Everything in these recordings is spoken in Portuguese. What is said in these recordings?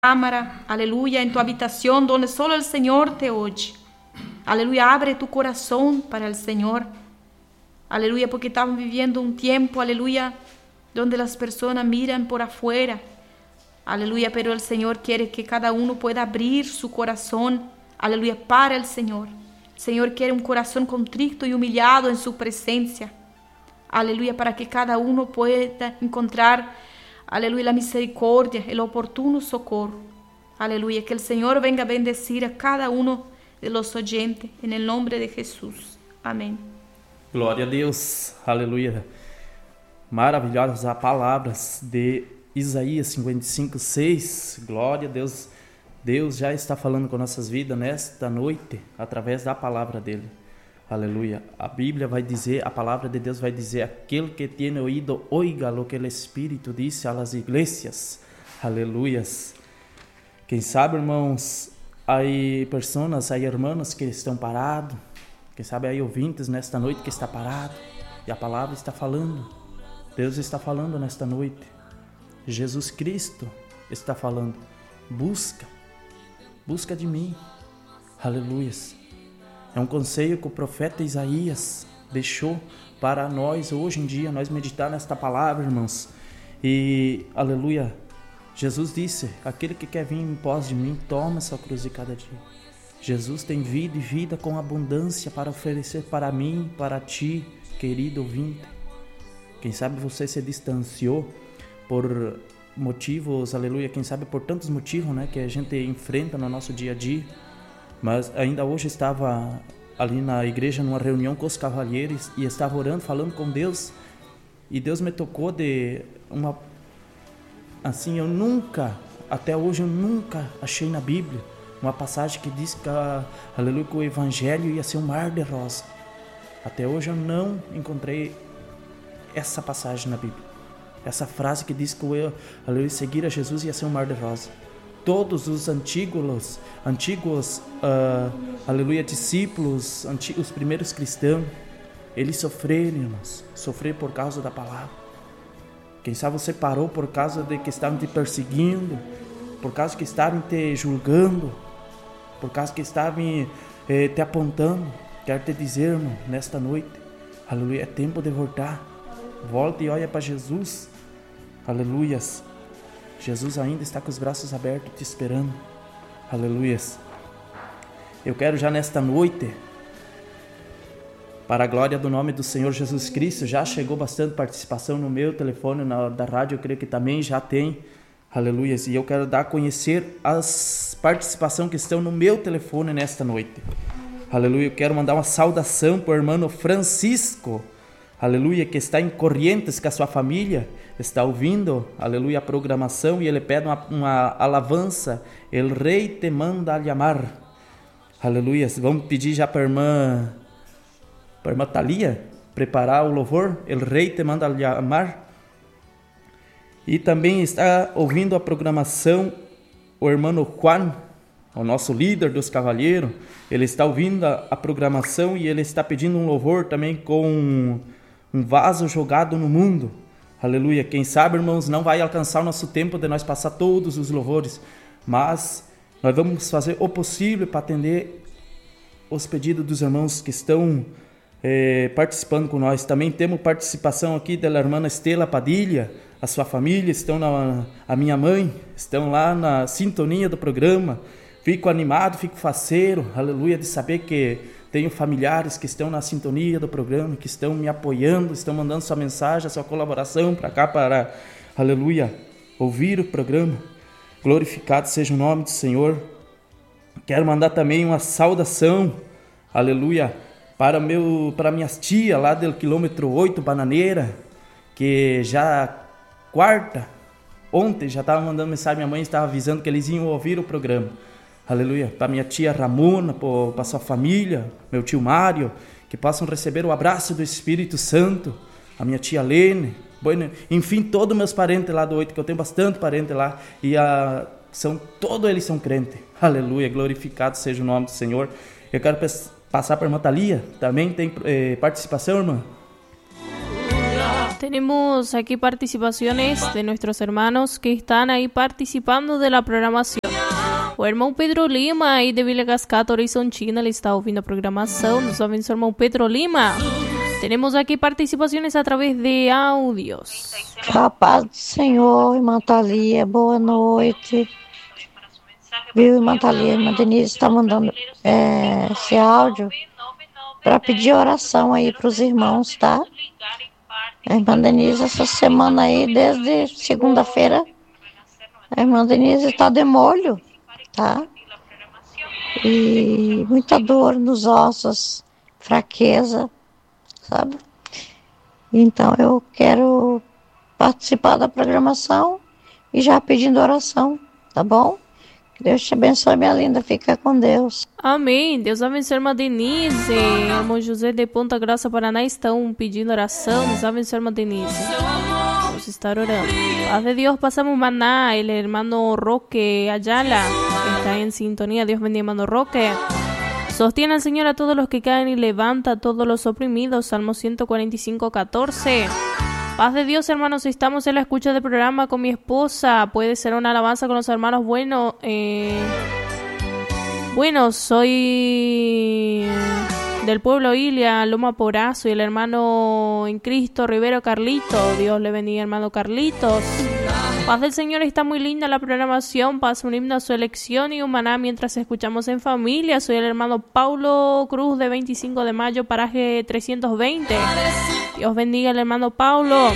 cámara, aleluya, en tu habitación donde solo el Señor te oye. Aleluya, abre tu corazón para el Señor. Aleluya, porque estamos viviendo un tiempo, aleluya, donde las personas miran por afuera. Aleluya, pero el Señor quiere que cada uno pueda abrir su corazón, aleluya, para el Señor. El Señor quiere un corazón contrito y humillado en su presencia. Aleluya, para que cada uno pueda encontrar, aleluya, la misericordia, el oportuno socorro. Aleluya, que el Señor venga a bendecir a cada uno de los oyentes, en el nombre de Jesús. Amém. Glória a Deus, aleluia. Maravilhosas as palavras de Isaías 55:6. Glória a Deus. Deus já está falando com nossas vidas nesta noite, através da palavra dele. Aleluia. A Bíblia vai dizer, a palavra de Deus vai dizer: aquele que tem ouído, oiga lo que o Espírito disse às igrejas. Aleluias. Quem sabe, irmãos, aí pessoas, aí irmãs que estão parados, quem sabe aí ouvintes nesta noite que está parado, e a palavra está falando. Deus está falando nesta noite. Jesus Cristo está falando. Busca de mim. Aleluias. É um conselho que o profeta Isaías deixou para nós hoje em dia, nós meditar nesta palavra, irmãos. E, aleluia, Jesus disse: aquele que quer vir em pós de mim, toma sua cruz de cada dia. Jesus tem vida e vida com abundância para oferecer para mim, para ti, querido ouvinte. Quem sabe você se distanciou por motivos, aleluia, quem sabe por tantos motivos, né, que a gente enfrenta no nosso dia a dia. Mas ainda hoje estava ali na igreja numa reunião com os cavalheiros e estava orando, falando com Deus, e Deus me tocou de uma... Assim, até hoje eu nunca achei na Bíblia uma passagem que diz que, aleluia, que o evangelho ia ser um mar de rosa. Até hoje eu não encontrei essa passagem na Bíblia. Essa frase que diz que aleluia, seguir a Jesus ia ser um mar de rosa. Todos os antigos, aleluia, discípulos, os primeiros cristãos, eles sofreram, irmãos, sofreram por causa da palavra. Quem sabe você parou por causa de que estavam te perseguindo, por causa que estavam te julgando, por causa que estavam te apontando. Quero te dizer, irmão, nesta noite, aleluia, é tempo de voltar. Volta e olha para Jesus, aleluias. Jesus ainda está com os braços abertos te esperando. Aleluias. Eu quero já nesta noite, para a glória do nome do Senhor Jesus Cristo, já chegou bastante participação no meu telefone, da rádio, eu creio que também já tem. Aleluias. E eu quero dar a conhecer as participações que estão no meu telefone nesta noite. Aleluia. Eu quero mandar uma saudação para o irmão Francisco. Aleluia, que está em Corrientes com a sua família, está ouvindo, aleluia, a programação, e ele pede uma alabança: El Rei te manda a chamar. Aleluia. Vamos pedir já para a irmã Thalia preparar o louvor, El Rei te manda a chamar. E também está ouvindo a programação o irmão Juan, o nosso líder dos cavalheiros. Ele está ouvindo a programação e ele está pedindo um louvor também com um vaso jogado no mundo. Aleluia. Quem sabe, irmãos, não vai alcançar o nosso tempo de nós passar todos os louvores, mas nós vamos fazer o possível para atender os pedidos dos irmãos que estão participando com nós. Também temos participação aqui da irmã Estela Padilha, a sua família, a minha mãe, estão lá na sintonia do programa. Fico animado, fico faceiro, aleluia, de saber que tenho familiares que estão na sintonia do programa, que estão me apoiando, estão mandando sua mensagem, sua colaboração para cá, para, aleluia, ouvir o programa. Glorificado seja o nome do Senhor. Quero mandar também uma saudação, aleluia, para minhas tias lá do quilômetro 8, Bananeira, que já ontem já estava mandando mensagem, minha mãe estava avisando que eles iam ouvir o programa. Aleluia. Para minha tia Ramona, para sua família, meu tio Mário, que possam receber o abraço do Espírito Santo, a minha tia Lene, enfim, todos meus parentes lá do 8, que eu tenho bastante parentes lá, e todos eles são crentes. Aleluia, glorificado seja o nome do Senhor. Eu quero passar para a irmã Thalia, também tem participação, irmã? Tenemos aquí participaciones de nuestros hermanos que están ahí participando de la programação. O irmão Pedro Lima, aí de Vila Cascata, Horizontina, ele está ouvindo a programação. Nos abençoe, irmão Pedro Lima. Temos aqui participações através de áudios. A paz do Senhor, irmã Thalia, boa noite. Viu, irmã Thalia? Irmã Denise está mandando esse áudio para pedir oração aí para os irmãos, tá? A irmã Denise, essa semana aí, desde segunda-feira, a irmã Denise está de molho, tá? E muita dor nos ossos, fraqueza, sabe? Então eu quero participar da programação e já pedindo oração, tá bom? Que Deus te abençoe, minha linda, fica com Deus. Amém. Deus abençoe, irmã Denise. Irmão José de Ponta Grossa, Paraná, estão pedindo oração. Deus abençoe, irmã Denise. Vamos estar orando. Paz de Dios, pasamos maná. El hermano Roque Ayala está en sintonía. Dios bendiga, hermano Roque. Sostiene al Señor a todos los que caen y levanta a todos los oprimidos. Salmo 145:14. Paz de Dios, hermanos, estamos en la escucha del programa con mi esposa. Puede ser una alabanza con los hermanos. Bueno, soy del pueblo Ilia, Loma Porazo, y el hermano en Cristo, Rivero Carlito. Dios le bendiga, hermano Carlitos. Paz del Señor, está muy linda la programación. Pasa un himno a su elección y un maná mientras escuchamos en familia. Soy el hermano Paulo Cruz, de 25 de mayo, paraje 320. Dios bendiga al hermano Paulo.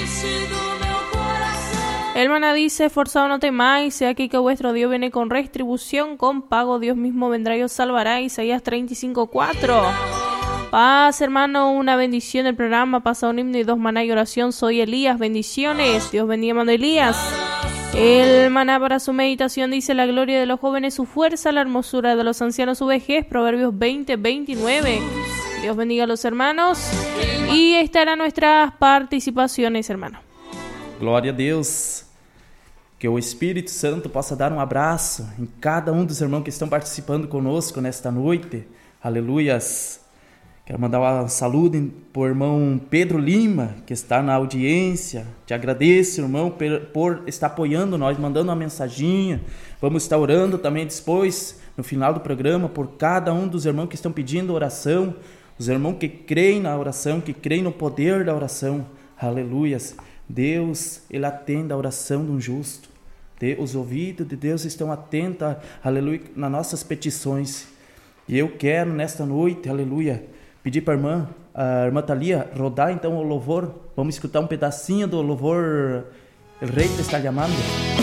El maná dice: forzado no temáis, sea aquí que vuestro Dios viene con retribución, con pago Dios mismo vendrá y os salvará. Isaías 35:4. Paz, hermano, una bendición del programa. Pasa un himno y 2 maná y oración. Soy Elías, bendiciones. Dios bendiga, hermano Elías. El maná para su meditación dice: la gloria de los jóvenes su fuerza, la hermosura de los ancianos su vejez. Proverbios 20:29. Dios bendiga a los hermanos. Y estarán nuestras participaciones, hermano. Glória a Deus. Que o Espírito Santo possa dar um abraço em cada um dos irmãos que estão participando conosco nesta noite. Aleluias. Quero mandar um saludo para o irmão Pedro Lima, que está na audiência. Te agradeço, irmão, por estar apoiando nós, mandando uma mensaginha. Vamos estar orando também depois, no final do programa, por cada um dos irmãos que estão pedindo oração. Os irmãos que creem na oração, que creem no poder da oração. Aleluias. Deus, Ele atende a oração de um justo. Os ouvidos de Deus estão atentos, aleluia, nas nossas petições. E eu quero, nesta noite, aleluia, pedir para a irmã Thalia rodar então o louvor. Vamos escutar um pedacinho do louvor El Rei te está llamando.